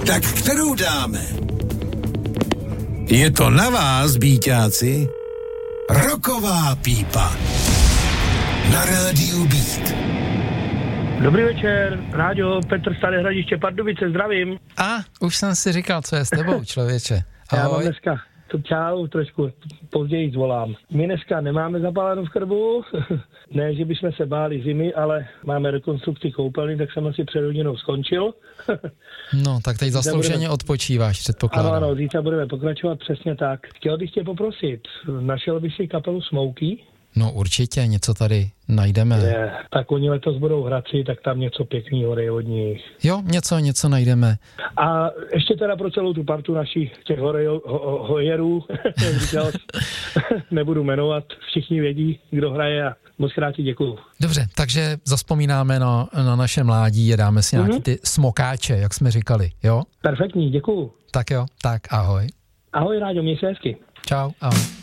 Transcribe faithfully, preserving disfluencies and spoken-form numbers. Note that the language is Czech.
Tak kterou dáme? Je to na vás, býťáci. Rocková pípa. Na rádiu Beat. Dobrý večer, rádio Petr Staré Hradiště Pardubice, zdravím. A, už jsem si říkal, co je s tebou, člověče. Ahoj. Já mám Ahoj. dneska, to čau, trošku později zvolám. My dneska nemáme zapálenou v krbu, ne, že bychom se báli zimy, ale máme rekonstrukci koupelny, tak jsem asi před hodinou skončil. No, tak teď zaslouženě budeme... odpočíváš, předpokládám. Ano, ano, zítra budeme pokračovat přesně tak. Chtěl bych tě poprosit, našel bych si kapelu Smokey? No určitě, něco tady najdeme. Je, tak oni letos budou Hradci, tak tam něco pěkného dej od nich. Jo, něco, něco najdeme. A ještě teda pro celou tu partu našich těch horejo, ho, hojerů, říkal, nebudu jmenovat, všichni vědí, kdo hraje a moc krát ti děkuju. Dobře, takže zazpomínáme na, na naše mládí a dáme si nějaký mm-hmm. ty smokáče, jak jsme říkali, jo? Perfektní, děkuju. Tak jo, tak ahoj. Ahoj, Ráďo, měj se hezky. Čau, ahoj.